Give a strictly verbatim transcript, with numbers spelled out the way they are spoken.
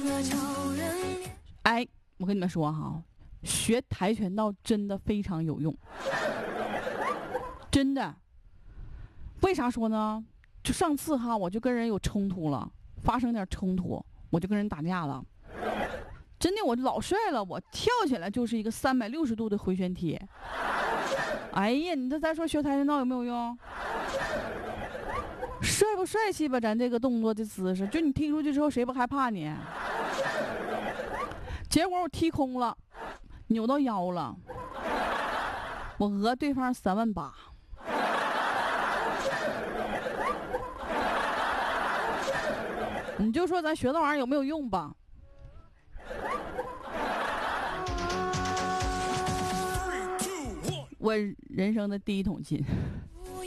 哎，我跟你们说哈，学跆拳道真的非常有用，真的。为啥说呢？就上次哈，我就跟人有冲突了，发生点冲突，我就跟人打架了。真的，我老帅了，我跳起来就是一个三百六十度的回旋踢。哎呀，你这再说学跆拳道有没有用？帅不帅气吧？咱这个动作的姿势，就你踢出去之后，谁不害怕你？结果我踢空了，扭到腰了，我讹对方三万八。你就说咱学那玩意儿有没有用吧？我人生的第一桶金。